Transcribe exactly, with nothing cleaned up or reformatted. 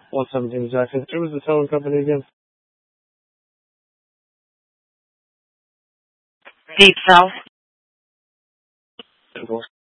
one seventeen Jackson. It was the towing company again. Deep South.